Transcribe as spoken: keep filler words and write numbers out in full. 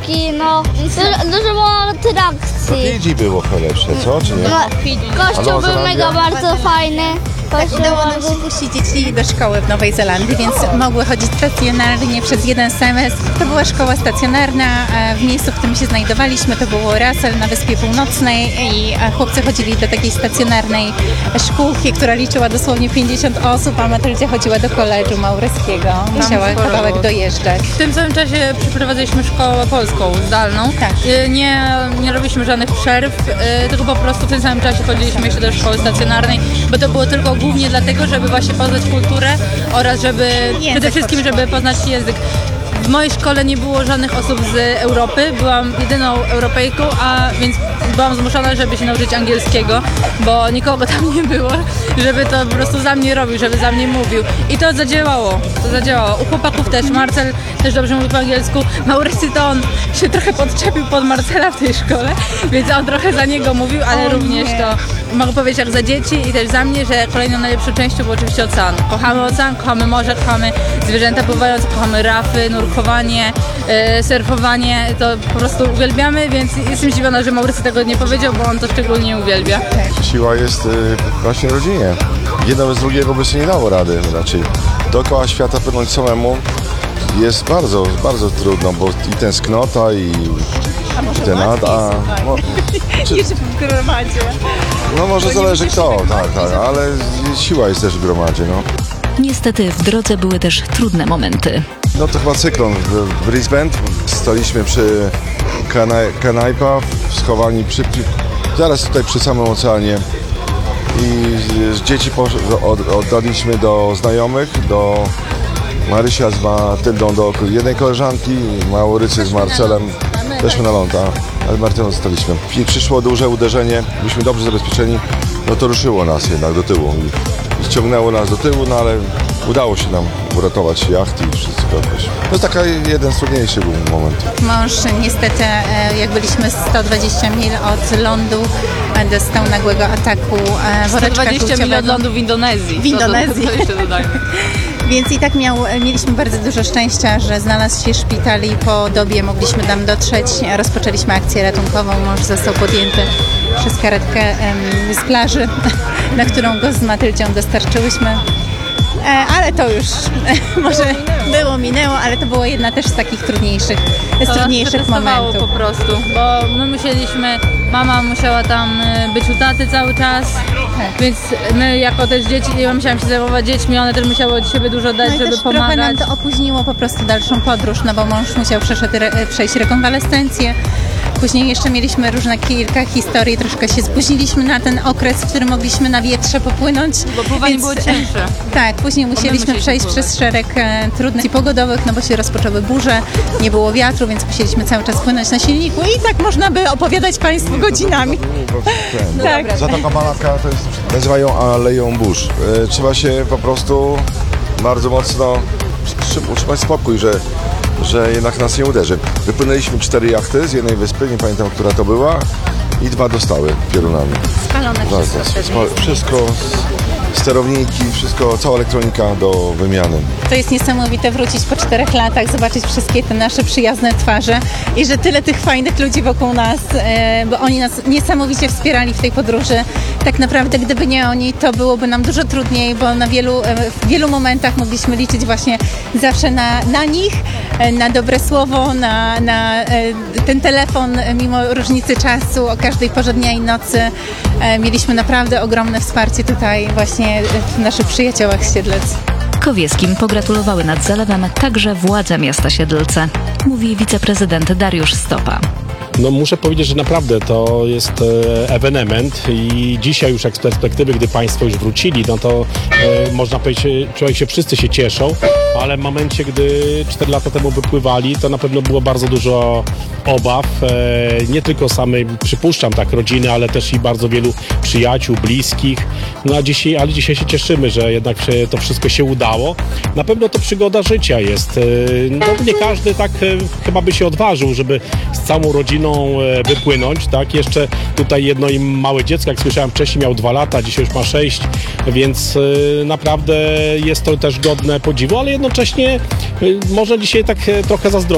Taki, no, dużo, dużo było atrakcji. Fidżi było chyba lepsze, co? Czy nie? No, kościół A był Nowa mega Zelandia? bardzo fajny. Kościół Udało nam bardzo... się puścić dzieci do szkoły w Nowej Zelandii, więc mogły chodzić stacjonarnie przez jeden semestr. To była szkoła stacjonarna e, w miejscu, w którym się znajdowaliśmy. To było Russell na Wyspie Północnej i e, chłopcy chodzili do takiej stacjonarnej szkółki, która liczyła dosłownie pięćdziesiąt osób, a Matyldzia chodziła do koledżu mauryskiego. Musiała sporo kawałek było. dojeżdżać. W tym samym czasie przeprowadziliśmy szkołę polską zdalną. Tak. Y, Nie, nie robiliśmy żadnych przerw, y, tylko po prostu w tym samym czasie chodziliśmy jeszcze do szkoły stacjonarnej, bo to było tylko głównie dlatego, żeby właśnie poznać kulturę oraz żeby przede wszystkim, żeby poznać język. W mojej szkole nie było żadnych osób z Europy, byłam jedyną Europejką, a więc byłam zmuszona, żeby się nauczyć angielskiego, bo nikogo tam nie było, żeby to po prostu za mnie robił, żeby za mnie mówił. I to zadziałało, to zadziałało. U chłopaków też, Marcel też dobrze mówi po angielsku. Maurycy to on się trochę podczepił pod Marcela w tej szkole, więc on trochę za niego mówił, ale O również nie. to mogę powiedzieć jak za dzieci i też za mnie, że kolejną najlepszą częścią był oczywiście ocean. Kochamy ocean, kochamy morze, kochamy zwierzęta pływające, kochamy rafy, nurkowanie, e, surfowanie, to po prostu uwielbiamy, więc jestem zdziwiona, że Maurycy tego nie powiedział, bo on to szczególnie uwielbia. Siła jest y, właśnie w rodzinie. Jedno bez drugiego by sobie nie dało rady raczej. Dookoła świata płynąć samemu jest bardzo, bardzo trudno, bo i tęsknota, i ten ad, a, no, czy, Jeszcze w gromadzie. no może zależy kto, tak, tak, ale siła jest też w gromadzie, no. Niestety w drodze były też trudne momenty. No to chyba cyklon w Brisbane. Staliśmy przy kanaj, kanajpa, schowani przy, przy, zaraz tutaj przy samym oceanie. I z- dzieci posz, od, oddaliśmy do znajomych, do Marysia z Matyldą, do jednej koleżanki, Maurycy z Marcelem. Weszły na ląd, a- ale Martyną zostaliśmy. I przyszło duże uderzenie, byliśmy dobrze zabezpieczeni, no to ruszyło nas jednak do tyłu. I ściągnęło nas do tyłu, no ale udało się nam uratować jacht i wszystko jakoś. To jest taka jeden z trudniejszych momentów. Mąż niestety, e, jak byliśmy sto dwadzieścia mil od lądu, e, dostał nagłego ataku e, sto woreczka dwadzieścia mil od żółciowego. lądu w Indonezji. W Indonezji. To, to, to jeszcze dodajmy. Więc i tak miał, mieliśmy bardzo dużo szczęścia, że znalazł się szpital i po dobie mogliśmy tam dotrzeć. Rozpoczęliśmy akcję ratunkową. Mąż został podjęty przez karetkę em, z plaży, na którą go z Matyldzią dostarczyłyśmy. E, ale to już może było, minęło, ale to było jedna też z takich trudniejszych, z To nas trudniejszych przetestowało momentów. po prostu, bo my musieliśmy, mama musiała tam y, być u taty cały czas, Tak. więc my jako też dzieci, ja musiałam się zajmować dziećmi, one też musiały od siebie dużo dać, No i żeby też trochę nam pomagać. to opóźniło po prostu dalszą podróż, no bo mąż musiał przeszedł re, przejść rekonwalescencję. Później jeszcze mieliśmy różne kilka historii, troszkę się spóźniliśmy na ten okres, w którym mogliśmy na wietrze popłynąć. Bo pływanie więc- było cięższe. Tak, później musieliśmy musieliśmy przejść pływać. przez szereg e, trudnych pogodowych, no bo się rozpoczęły burze, nie było wiatru, więc musieliśmy cały czas płynąć na silniku i tak można by opowiadać Państwu godzinami. Tak. Zatoka Malacka to jest, nazywają Aleją Burz. E, Trzeba się po prostu bardzo mocno przy- utrzymać spokój, że, że jednak nas nie uderzy. Wypłynęliśmy cztery jachty z jednej wyspy, nie pamiętam, która to była, i dwa dostały piorunami. Spalone Tak, wszystko tak, wtedy. spa- wszystko, s- sterowniki, wszystko, cała elektronika do wymiany. To jest niesamowite wrócić po czterech latach, zobaczyć wszystkie te nasze przyjazne twarze i że tyle tych fajnych ludzi wokół nas, e, bo oni nas niesamowicie wspierali w tej podróży. Tak naprawdę gdyby nie oni, to byłoby nam dużo trudniej, bo na wielu, e, w wielu momentach mogliśmy liczyć właśnie zawsze na, na nich, e, na dobre słowo, na, na e, ten telefon e, mimo różnicy czasu o każdej porze dnia i nocy. E, Mieliśmy naprawdę ogromne wsparcie tutaj właśnie w naszych przyjaciołach z Siedlec. Kowieskim pogratulowały nad zalewem także władze miasta Siedlce, mówi wiceprezydent Dariusz Stopa. No muszę powiedzieć, że naprawdę to jest e, ewenement i dzisiaj już jak z perspektywy, gdy Państwo już wrócili, no to e, można powiedzieć, człowiek się, wszyscy się cieszą, ale w momencie, gdy cztery lata temu wypływali, to na pewno było bardzo dużo obaw, e, nie tylko samej, przypuszczam tak, rodziny, ale też i bardzo wielu przyjaciół, bliskich, no a dzisiaj, ale dzisiaj się cieszymy, że jednak się, to wszystko się udało. Na pewno to przygoda życia jest, e, no nie każdy tak e, chyba by się odważył, żeby z całą rodziną e, wypłynąć, tak, jeszcze tutaj jedno im małe dziecko, jak słyszałem wcześniej, miał dwa lata, dzisiaj już ma sześć, więc e, naprawdę jest to też godne podziwu, ale jednocześnie e, można dzisiaj tak e, trochę zazdrościć.